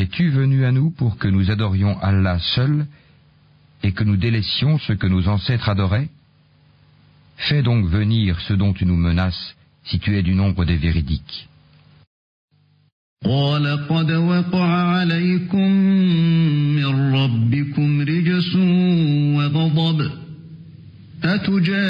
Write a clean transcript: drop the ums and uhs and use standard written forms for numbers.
Es-tu venu à nous pour que nous adorions Allah seul et que nous délaissions ce que nos ancêtres adoraient? Fais donc venir ce dont tu nous menaces, si tu es du nombre des véridiques. قال قد وقع عليكم من ربكم رجس وغضب